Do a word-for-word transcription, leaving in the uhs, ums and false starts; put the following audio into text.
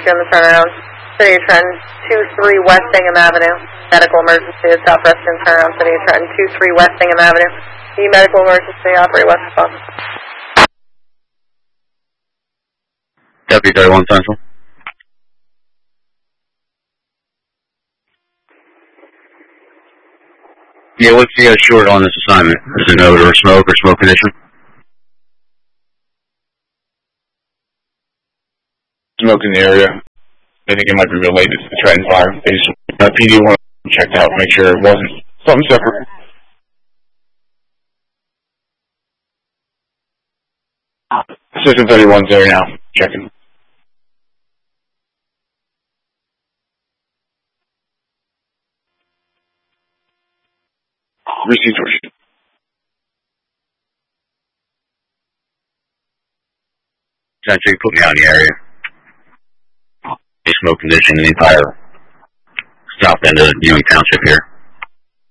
you on the turnaround. City of Trenton, two three West Bingham Avenue. Medical emergency at Southwestern turnaround, City of Trenton, two three West Bingham Avenue. The medical emergency, operate west response. Deputy thirty-one Central. Yeah, what's the uh, short on this assignment? Is it an odor or smoke or smoke condition? Smoke in the area. I think it might be related to the Trenton fire. They just, uh, P D one checked out, make sure it wasn't something separate. System thirty-one's there now, checking. Received worship. Essentially, put me out in the area. A smoke condition in the entire south end of Ewing Township here.